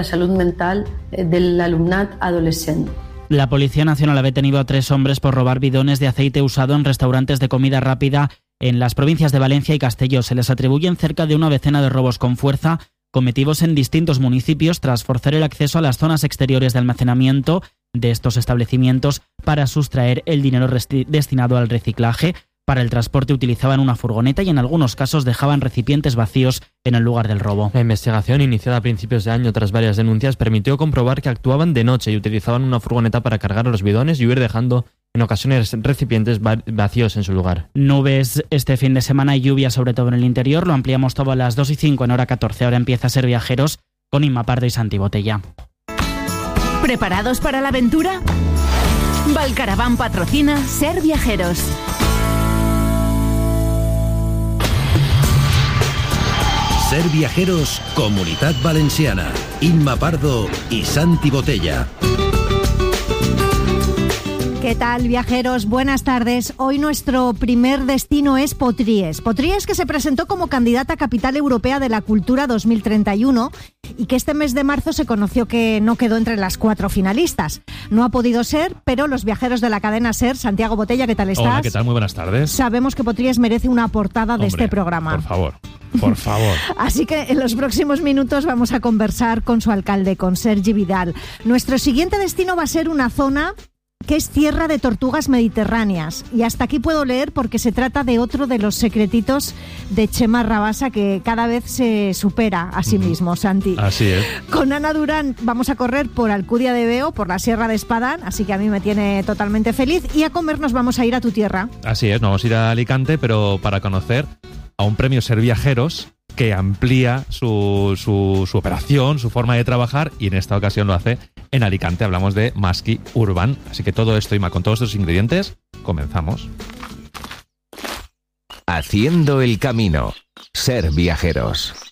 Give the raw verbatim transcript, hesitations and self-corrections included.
la salut mental del alumnat adolescent. La Policía Nacional ha detenido a tres hombres por robar bidones de aceite usado en restaurantes de comida rápida en las provincias de Valencia y Castelló. Se les atribuyen cerca de una decena de robos con fuerza cometidos en distintos municipios tras forzar el acceso a las zonas exteriores de almacenamiento de estos establecimientos para sustraer el dinero resti- destinado al reciclaje. Para el transporte utilizaban una furgoneta y en algunos casos dejaban recipientes vacíos en el lugar del robo. La investigación, iniciada a principios de año tras varias denuncias, permitió comprobar que actuaban de noche y utilizaban una furgoneta para cargar los bidones y huir dejando en ocasiones recipientes vacíos en su lugar. Nubes este fin de semana y lluvia sobre todo en el interior. Lo ampliamos todo a las dos y cinco en hora catorce. Ahora empieza a Ser Viajeros con Inma Pardo y Santi Botella. ¿Preparados para la aventura? Valcaravan patrocina Ser Viajeros. Ser Viajeros, Comunitat Valenciana. Inma Pardo y Santi Botella. ¿Qué tal, viajeros? Buenas tardes. Hoy nuestro primer destino es Potries. Potries, que se presentó como candidata a Capital Europea de la Cultura dos mil treinta y uno y que este mes de marzo se conoció que no quedó entre las cuatro finalistas. No ha podido ser, pero los viajeros de la cadena SER, Santiago Botella, ¿qué tal estás? Hola, ¿qué tal? Muy buenas tardes. Sabemos que Potries merece una portada de Hombre, este programa. Por favor. Por favor. Así que en los próximos minutos vamos a conversar con su alcalde, con Sergi Vidal. Nuestro siguiente destino va a ser una zona que es tierra de tortugas mediterráneas. Y hasta aquí puedo leer porque se trata de otro de los secretitos de Chema Rabasa que cada vez se supera a sí mismo, Santi. Así es. Con Ana Durán vamos a correr por Alcudia de Veo, por la Sierra de Espadán, así que a mí me tiene totalmente feliz. Y a comer nos vamos a ir a tu tierra. Así es, nos vamos a ir a Alicante, pero para conocer a un premio Ser Viajeros que amplía su, su, su operación, su forma de trabajar, y en esta ocasión lo hace en Alicante. Hablamos de Masqui Urban. Así que todo esto, Ima, con todos estos ingredientes, comenzamos. Haciendo el camino. Ser Viajeros.